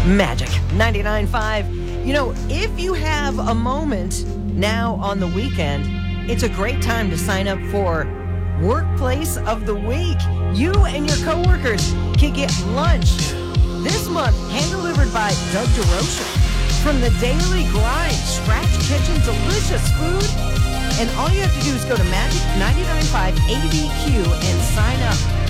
Magic 99.5. You know, if you have a moment now on the weekend, it's a great time to sign up for Workplace of the Week. You and your coworkers can get lunch this month, hand-delivered by Doug DeRocher. From the Daily Grind, Scratch Kitchen, delicious food. And all you have to do is go to Magic 99.5 ABQ and sign up.